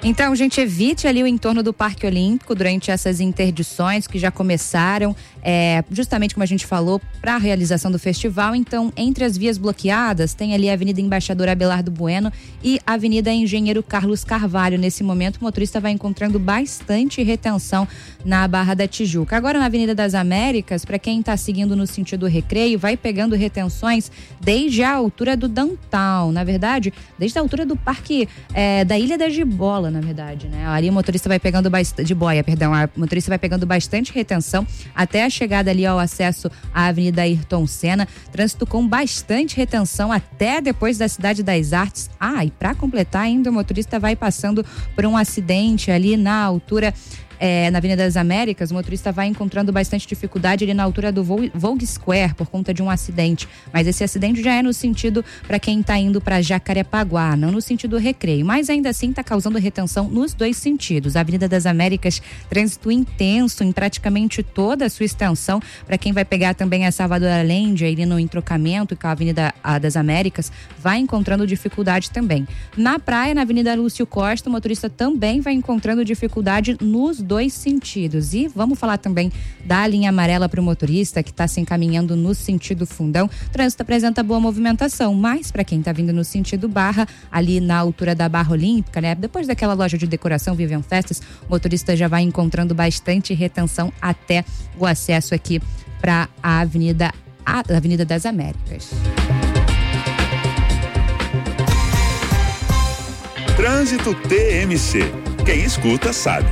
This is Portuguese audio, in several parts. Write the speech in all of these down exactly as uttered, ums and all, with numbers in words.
Então, gente, evite ali o entorno do Parque Olímpico durante essas interdições que já começaram, é, justamente como a gente falou, para a realização do festival. Então, entre as vias bloqueadas, tem ali a Avenida Embaixador Abelardo Bueno e a Avenida Engenheiro Carlos Carvalho. Nesse momento, o motorista vai encontrando bastante retenção na Barra da Tijuca. Agora, na Avenida das Américas, para quem está seguindo no sentido Recreio, vai pegando retenções desde a altura do Downtown. Na verdade, desde a altura do Parque é, da Ilha da Gibola, na verdade, né? Ali o motorista vai pegando bastante, de boia, perdão, a motorista vai pegando bastante retenção até a chegada ali ao acesso à Avenida Ayrton Senna, trânsito com bastante retenção até depois da Cidade das Artes. Ah, e para completar ainda, o motorista vai passando por um acidente ali na altura É, na Avenida das Américas. O motorista vai encontrando bastante dificuldade ali na altura do Vogue Square por conta de um acidente, mas esse acidente já é no sentido para quem está indo para Jacarepaguá, não no sentido Recreio, mas ainda assim está causando retenção nos dois sentidos. A Avenida das Américas, trânsito intenso em praticamente toda a sua extensão. Para quem vai pegar também a Salvador Allende ali no entrocamento com a Avenida das Américas, vai encontrando dificuldade também. Na praia, na Avenida Lúcio Costa, o motorista também vai encontrando dificuldade nos dois sentidos. E vamos falar também da linha amarela para o motorista que está se encaminhando no sentido Fundão. O trânsito apresenta boa movimentação, mas para quem está vindo no sentido Barra, ali na altura da Barra Olímpica, né? Depois daquela loja de decoração Vivian Festas, o motorista já vai encontrando bastante retenção até o acesso aqui para a Avenida, a Avenida das Américas. Trânsito T M C. Quem escuta sabe.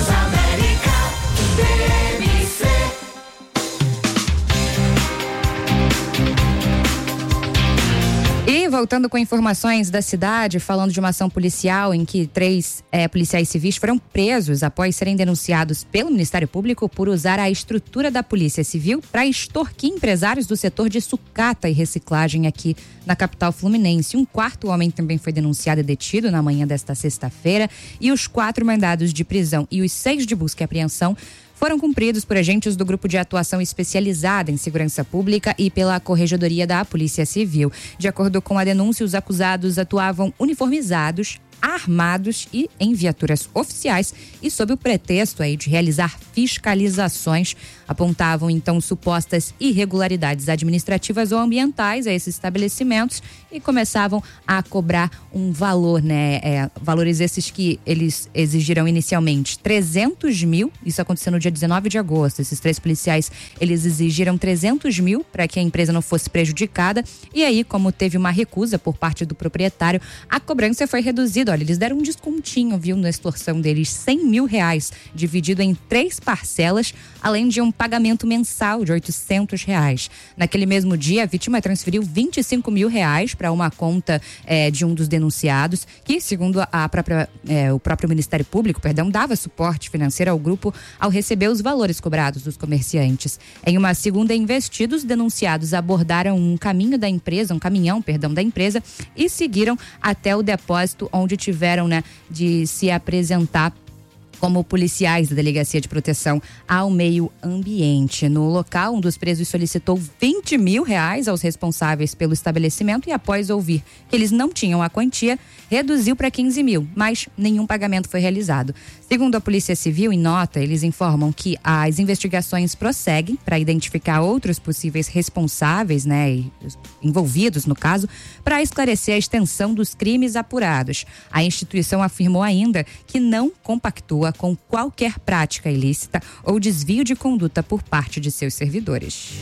E voltando com informações da cidade, falando de uma ação policial em que três é, policiais civis foram presos após serem denunciados pelo Ministério Público por usar a estrutura da Polícia Civil para extorquir empresários do setor de sucata e reciclagem aqui na capital fluminense. Um quarto homem também foi denunciado e detido na manhã desta sexta-feira, e os quatro mandados de prisão e os seis de busca e apreensão foram cumpridos por agentes do Grupo de Atuação Especializada em Segurança Pública e pela Corregedoria da Polícia Civil. De acordo com a denúncia, os acusados atuavam uniformizados, armados e em viaturas oficiais e sob o pretexto aí de realizar fiscalizações. Apontavam então supostas irregularidades administrativas ou ambientais a esses estabelecimentos e começavam a cobrar um valor, né? É, valores esses que eles exigiram inicialmente trezentos mil, isso aconteceu no dia dezenove de agosto. Esses três policiais, eles exigiram trezentos mil para que a empresa não fosse prejudicada, e aí, como teve uma recusa por parte do proprietário, a cobrança foi reduzida. Olha, eles deram um descontinho, viu, na extorsão deles, cem mil reais, dividido em três parcelas, além de um pagamento mensal de oitocentos reais. Naquele mesmo dia, a vítima transferiu vinte e cinco mil reais para uma conta é, de um dos denunciados, que, segundo a própria, é, o próprio Ministério Público, perdão, dava suporte financeiro ao grupo ao receber os valores cobrados dos comerciantes. Em uma segunda investida, os denunciados abordaram um caminho da empresa, um caminhão, perdão, da empresa, e seguiram até o depósito onde tiveram, né, de se apresentar como policiais da Delegacia de Proteção ao Meio Ambiente. No local, um dos presos solicitou vinte mil reais aos responsáveis pelo estabelecimento e, após ouvir que eles não tinham a quantia, reduziu para quinze mil, mas nenhum pagamento foi realizado. Segundo a Polícia Civil, em nota, eles informam que as investigações prosseguem para identificar outros possíveis responsáveis, né, envolvidos no caso, para esclarecer a extensão dos crimes apurados. A instituição afirmou ainda que não compactua com qualquer prática ilícita ou desvio de conduta por parte de seus servidores.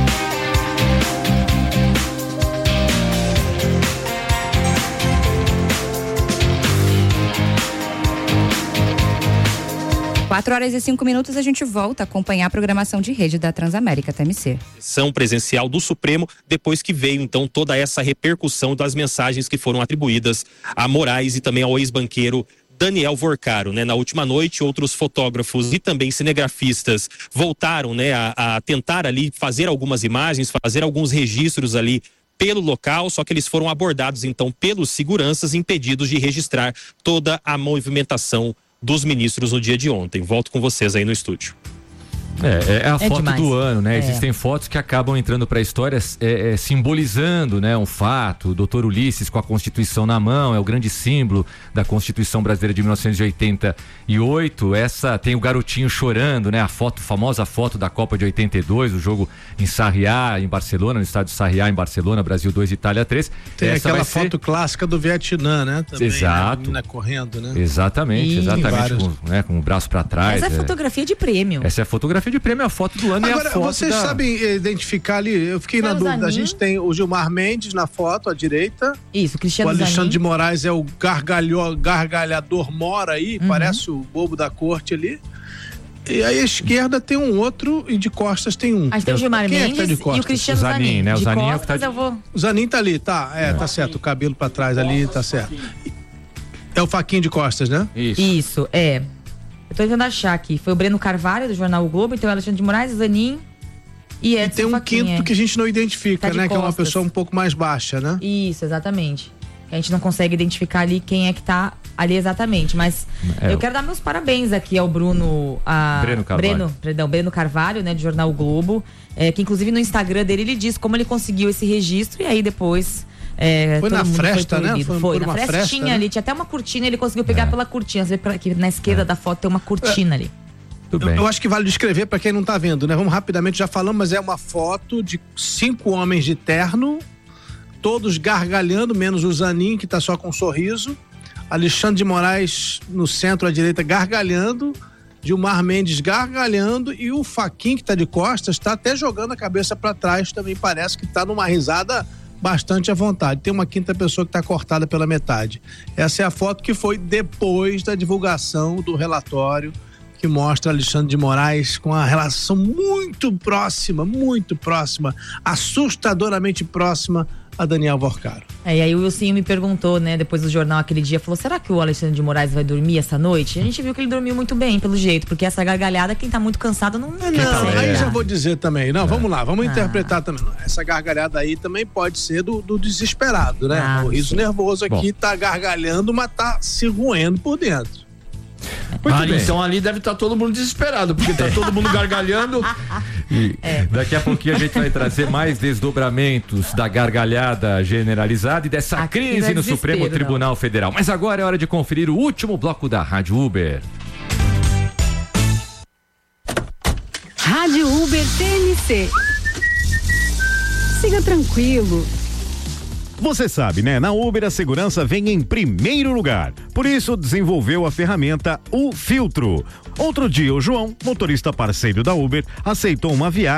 Quatro horas e cinco minutos, a gente volta a acompanhar a programação de rede da Transamérica T M C. Sessão presencial do Supremo, depois que veio então toda essa repercussão das mensagens que foram atribuídas a Moraes e também ao ex-banqueiro Daniel Vorcaro, né? Na última noite, outros fotógrafos e também cinegrafistas voltaram, né, a, a tentar ali fazer algumas imagens, fazer alguns registros ali pelo local, só que eles foram abordados então pelos seguranças, impedidos de registrar toda a movimentação dos ministros no dia de ontem. Volto com vocês aí no estúdio. É, é a É foto demais. do ano, né? É. Existem fotos que acabam entrando para a história é, é, simbolizando, né, um fato. O doutor Ulisses com a Constituição na mão, é o grande símbolo da Constituição Brasileira de mil novecentos e oitenta e oito. Essa tem o garotinho chorando, né? A foto, famosa foto da Copa de oitenta e dois, o jogo em Sarriá, em Barcelona, no estádio Sarriá, em Barcelona, Brasil dois, Itália três. Tem Essa aquela vai ser... foto clássica do Vietnã, né? Também, Exato. Né? A menina correndo, né? Exatamente, Ih, exatamente, com, né, com o braço para trás. Essa é fotografia de prêmio. Essa é a fotografia de prêmio, a foto do ano. Agora, e a foto vocês da... sabem identificar ali? Eu fiquei Tem na o dúvida. A Zanin. gente tem o Gilmar Mendes na foto, à direita. Isso, O Cristiano Alexandre Zanin. de Moraes é o gargalho, gargalhador mora aí, Uhum. parece o bobo da corte ali. E aí à esquerda tem um outro e de costas tem um. A gente tem o Gilmar Quem é que Mendes tá de e costas? o Cristiano O Zanin, Zanin. né? O De Zanin é o que costas tá de- eu vou... O Zanin tá ali, tá, é, tá certo, o cabelo pra trás ali, tá certo. É o Faquinho de costas, né? Isso. Isso, é. Eu tô tentando achar aqui. Foi o Breno Carvalho, do Jornal O Globo, então o Alexandre de Moraes, Zanin e E Edson tem um Fachin, quinto é. que a gente não identifica, Tá de né? Que é uma costas. pessoa um pouco mais baixa, né? Isso, exatamente. A gente não consegue identificar ali quem é que tá ali exatamente, mas É, eu quero dar meus parabéns aqui ao Bruno, a Breno Carvalho. Breno, perdão, Breno Carvalho, né, do Jornal O Globo, é, que inclusive no Instagram dele ele diz como ele conseguiu esse registro e aí depois é, Foi todo na mundo fresta, foi né? proibido. Foi Foi, por na uma frestinha fresta, né? ali, tinha até uma cortina, ele conseguiu pegar pela cortina, você vê pra- que na esquerda da foto tem uma cortina ali. Tudo Eu, bem. eu acho que vale descrever pra quem não tá vendo, né? Vamos rapidamente, já falamos, mas é uma foto de cinco homens de terno, todos gargalhando, menos o Zanin, que tá só com um sorriso. Alexandre de Moraes no centro à direita gargalhando, Gilmar Mendes gargalhando e o Faquin, que tá de costas, tá até jogando a cabeça pra trás, também parece que tá numa risada bastante à vontade. Tem uma quinta pessoa que tá cortada pela metade. Essa é a foto que foi depois da divulgação do relatório que mostra Alexandre de Moraes com a relação muito próxima, muito próxima, assustadoramente próxima a Daniel Vorcaro. É, e aí o Wilson me perguntou, né, depois do jornal aquele dia, falou, será que o Alexandre de Moraes vai dormir essa noite? A gente viu que ele dormiu muito bem, pelo jeito, porque essa gargalhada, quem tá muito cansado não... Não, consegue aí dar. já vou dizer também. Não, vamos lá, vamos Ah. interpretar também. Essa gargalhada aí também pode ser do, do desesperado, né? Ah, o riso sim. nervoso aqui Bom. tá gargalhando, mas tá se roendo por dentro. Muito Ali, bem. então ali deve estar todo mundo desesperado, porque tá todo mundo gargalhando. E daqui a pouquinho a gente vai trazer mais desdobramentos da gargalhada generalizada e dessa Aqui crise não é no desespero, Supremo não. Tribunal Federal. Mas agora é hora de conferir o último bloco da Rádio Uber. Rádio Uber T M C. Siga tranquilo. Você sabe, né? Na Uber a segurança vem em primeiro lugar. Por isso desenvolveu a ferramenta U Filtro. Outro dia o João, motorista parceiro da Uber, aceitou uma viagem